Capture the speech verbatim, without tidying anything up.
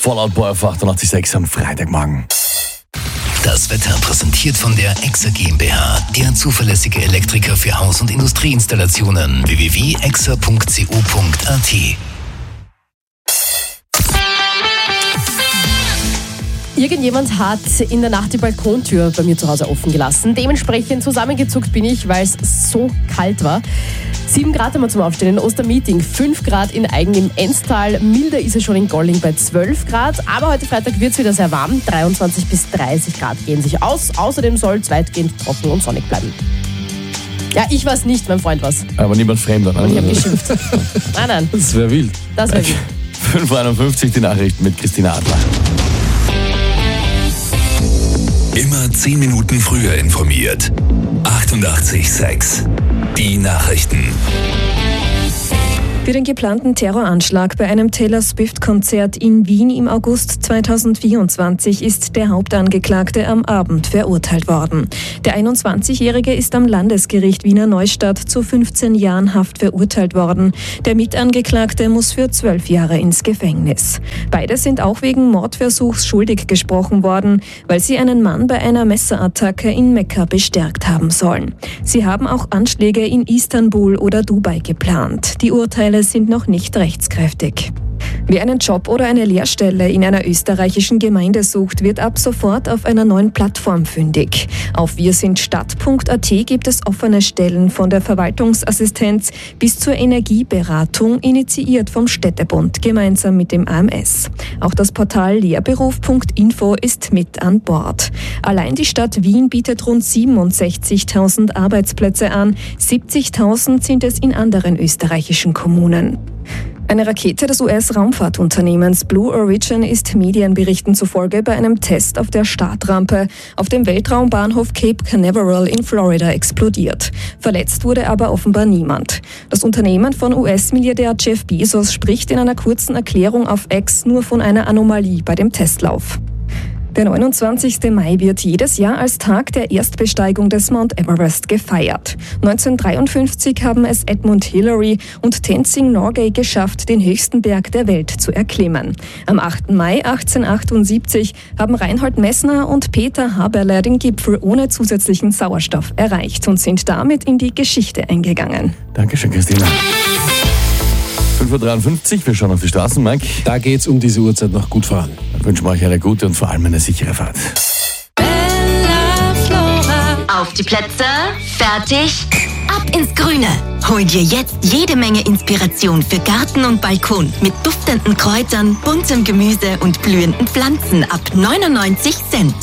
Fallout Boy auf achtundachtzig Komma sechs am Freitagmorgen. Das Wetter präsentiert von der Exa GmbH, der zuverlässige Elektriker für Haus- und Industrieinstallationen. w w w punkt exa punkt co punkt a t. Irgendjemand hat in der Nacht die Balkontür bei mir zu Hause offen gelassen. Dementsprechend zusammengezuckt bin ich, weil es so kalt war. sieben Grad haben wir zum Aufstehen in Ostermeeting, fünf Grad in Aigen im Enztal, milder ist es schon in Golling bei zwölf Grad, aber heute Freitag wird es wieder sehr warm, dreiundzwanzig bis dreißig Grad gehen sich aus. Außerdem soll es weitgehend trocken und sonnig bleiben. Ja, ich war's nicht, mein Freund war's. Aber niemand Fremder. Ne? Und ich habe geschimpft. Nein, nein. Das wäre wild. Das wäre wild. fünf Uhr einundfünfzig die Nachrichten mit Christina Adler. Immer zehn Minuten früher informiert. achtundachtzig Komma sechs. Die Nachrichten. Für den geplanten Terroranschlag bei einem Taylor Swift-Konzert in Wien im August zweitausendvierundzwanzig ist der Hauptangeklagte am Abend verurteilt worden. Der einundzwanzigjährige ist am Landesgericht Wiener Neustadt zu fünfzehn Jahren Haft verurteilt worden. Der Mitangeklagte muss für zwölf Jahre ins Gefängnis. Beide sind auch wegen Mordversuchs schuldig gesprochen worden, weil sie einen Mann bei einer Messerattacke in Mekka bestärkt haben sollen. Sie haben auch Anschläge in Istanbul oder Dubai geplant. Die Urteile sind noch nicht rechtskräftig. Wer einen Job oder eine Lehrstelle in einer österreichischen Gemeinde sucht, wird ab sofort auf einer neuen Plattform fündig. Auf wirsindstadt punkt a t gibt es offene Stellen von der Verwaltungsassistenz bis zur Energieberatung, initiiert vom Städtebund gemeinsam mit dem A M S. Auch das Portal lehrberuf punkt info ist mit an Bord. Allein die Stadt Wien bietet rund siebenundsechzigtausend Arbeitsplätze an, siebzigtausend sind es in anderen österreichischen Kommunen. Eine Rakete des U S-Raumfahrtunternehmens Blue Origin ist Medienberichten zufolge bei einem Test auf der Startrampe auf dem Weltraumbahnhof Cape Canaveral in Florida explodiert. Verletzt wurde aber offenbar niemand. Das Unternehmen von U S-Milliardär Jeff Bezos spricht in einer kurzen Erklärung auf X nur von einer Anomalie bei dem Testlauf. Der neunundzwanzigste Mai wird jedes Jahr als Tag der Erstbesteigung des Mount Everest gefeiert. neunzehnhundertdreiundfünfzig haben es Edmund Hillary und Tenzing Norgay geschafft, den höchsten Berg der Welt zu erklimmen. Am achten Mai achtzehnhundertachtundsiebzig haben Reinhold Messner und Peter Haberle den Gipfel ohne zusätzlichen Sauerstoff erreicht und sind damit in die Geschichte eingegangen. Dankeschön, Christina. fünf Uhr dreiundfünfzig, wir schauen auf die Straßen, Mike. Da geht's um diese Uhrzeit noch gut voran. Dann wünschen wir euch eine gute und vor allem eine sichere Fahrt. Auf die Plätze, fertig, ab ins Grüne. Hol dir jetzt jede Menge Inspiration für Garten und Balkon mit duftenden Kräutern, buntem Gemüse und blühenden Pflanzen ab neunundneunzig Cent.